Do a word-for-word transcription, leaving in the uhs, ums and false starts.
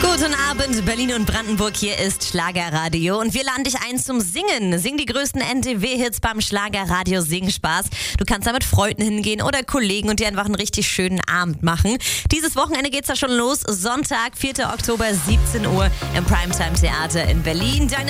Guten Abend, Berlin und Brandenburg, hier ist Schlagerradio und wir laden dich ein zum Singen. Sing die größten N T W-Hits beim Schlagerradio Singspaß. Du kannst da mit Freunden hingehen oder Kollegen und dir einfach einen richtig schönen Abend machen. Dieses Wochenende geht's da schon los, Sonntag, vierter Oktober, siebzehn Uhr im Primetime Theater in Berlin. Deine